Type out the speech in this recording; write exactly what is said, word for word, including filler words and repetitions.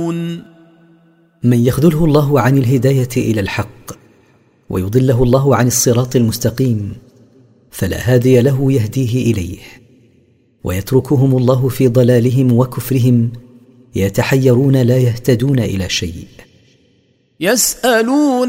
يسألون من يخذله الله عن الهداية إلى الحق ويضله الله عن الصراط المستقيم فلا هادي له يهديه إليه، ويتركهم الله في ضلالهم وكفرهم يتحيرون لا يهتدون إلى شيء. يسألون